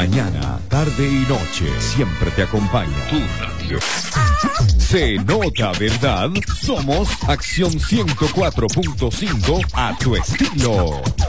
Mañana, tarde y noche, siempre te acompaña tu radio. Se nota, ¿verdad? Somos Acción 104.5 a tu estilo.